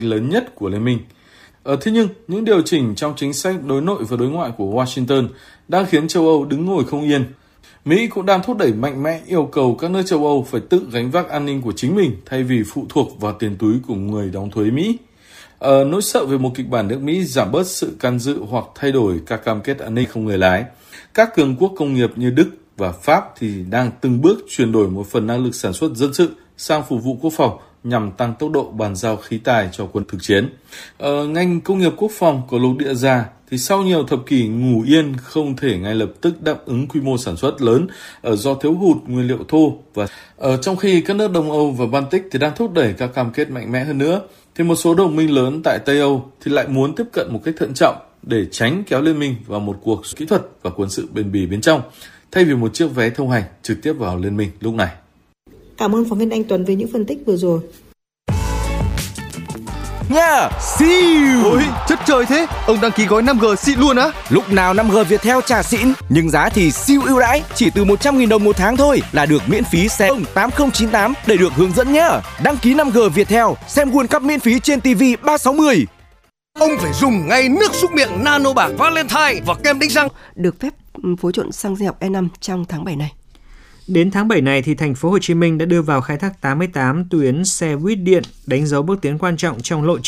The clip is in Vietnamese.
lớn nhất của Liên minh. Thế nhưng, những điều chỉnh trong chính sách đối nội và đối ngoại của Washington đang khiến châu Âu đứng ngồi không yên. Mỹ cũng đang thúc đẩy mạnh mẽ yêu cầu các nước châu Âu phải tự gánh vác an ninh của chính mình thay vì phụ thuộc vào tiền túi của người đóng thuế Mỹ. Nỗi sợ về một kịch bản nước Mỹ giảm bớt sự can dự hoặc thay đổi các cam kết an ninh không người lái. Các cường quốc công nghiệp như Đức và Pháp thì đang từng bước chuyển đổi một phần năng lực sản xuất dân sự sang phục vụ quốc phòng nhằm tăng tốc độ bàn giao khí tài cho quân thực chiến. Ngành công nghiệp quốc phòng của lục địa già thì sau nhiều thập kỷ ngủ yên không thể ngay lập tức đáp ứng quy mô sản xuất lớn do thiếu hụt nguyên liệu thô, và trong khi các nước Đông Âu và Baltic thì đang thúc đẩy các cam kết mạnh mẽ hơn nữa, thì một số đồng minh lớn tại Tây Âu thì lại muốn tiếp cận một cách thận trọng để tránh kéo liên minh vào một cuộc kỹ thuật và quân sự bền bỉ bên trong, thay vì một chiếc vé thông hành trực tiếp vào liên minh lúc này. Cảm ơn phóng viên Anh Tuấn với những phân tích vừa rồi. Nha, siêu. Ôi, chất trời thế, ông đăng ký gói 5G xịn luôn á. Lúc nào 5G Viettel trả xịn, nhưng giá thì siêu ưu đãi, chỉ từ 100.000 đồng một tháng thôi là được miễn phí xem 8098 để được hướng dẫn nhá. Đăng ký 5G Viettel, xem World Cup miễn phí trên TV 360. Ông phải dùng ngay nước súc miệng Nano Bạc Valentine và kem đánh răng. Được phép phối trộn xăng sinh học E5 trong tháng 7 này. Đến tháng 7 này thì thành phố Hồ Chí Minh đã đưa vào khai thác 88 tuyến xe buýt điện, đánh dấu bước tiến quan trọng trong lộ trình